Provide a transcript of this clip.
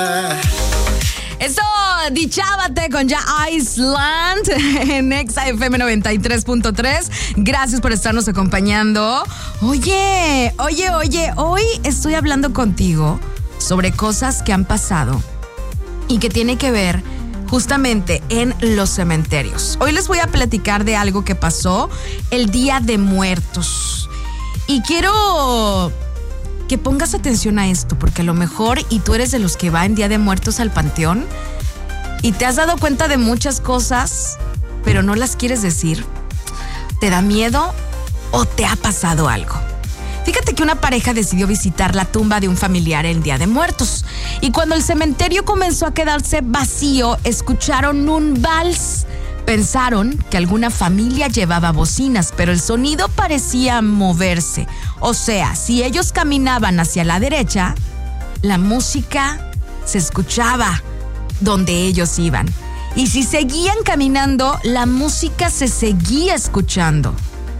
Eso, dichábate con Ya Island en Exa FM 93.3. Gracias por estarnos acompañando. Oye, hoy estoy hablando contigo sobre cosas que han pasado y que tiene que ver justamente en los cementerios. Hoy les voy a platicar de algo que pasó el Día de Muertos. Y quiero que pongas atención a esto, porque a lo mejor y tú eres de los que va en Día de Muertos al panteón y te has dado cuenta de muchas cosas, pero no las quieres decir. ¿Te da miedo o te ha pasado algo? Fíjate que una pareja decidió visitar la tumba de un familiar el Día de Muertos. Y cuando el cementerio comenzó a quedarse vacío, escucharon un vals. Pensaron que alguna familia llevaba bocinas, pero el sonido parecía moverse. O sea, si ellos caminaban hacia la derecha, la música se escuchaba donde ellos iban. Y si seguían caminando, la música se seguía escuchando.